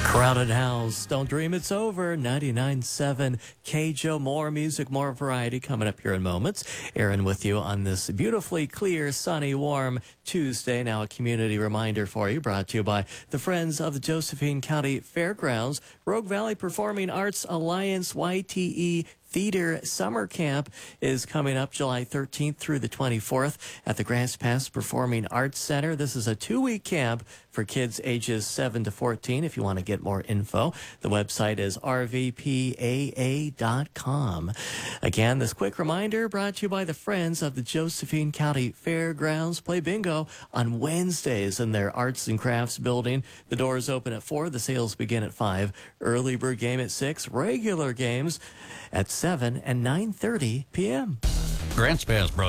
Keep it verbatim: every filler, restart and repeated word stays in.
Crowded House, Don't Dream It's Over, ninety-nine point seven K J O. More music, more variety coming up here in moments. Aaron with you on this beautifully clear, sunny, warm Tuesday. Now a community reminder for you, brought to you by the Friends of the Josephine County Fairgrounds. Rogue Valley Performing Arts Alliance Y T E Theater Summer Camp is coming up July thirteenth through the twenty-fourth at the Grass Pass Performing Arts Center. This is a two-week camp for kids ages seven to fourteen. If you want to get more info, the website is r v p a a dot com. Again, this quick reminder brought to you by the Friends of the Josephine County Fairgrounds. Play bingo on Wednesdays in their Arts and Crafts building. The doors open at four. The sales begin at five. Early bird game at six. Regular games at seven and nine thirty p m Grants Pass, bro.